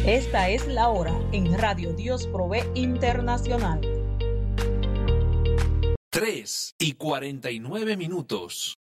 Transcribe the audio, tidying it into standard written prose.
Esta es la hora en Radio Dios Provee Internacional. 3:49.